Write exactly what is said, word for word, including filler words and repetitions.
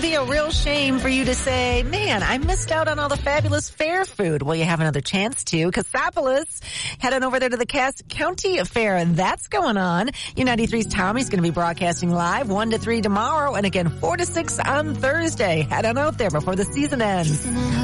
be a real shame for you to say, man, I missed out on all the fabulous fair food. Well, you have another chance to. Cassopolis, head on over there to the Cass County Fair, and that's going on. U ninety-three's Tommy's going to be broadcasting live one to three tomorrow, and again four to six on Thursday. Head on out there before the season ends.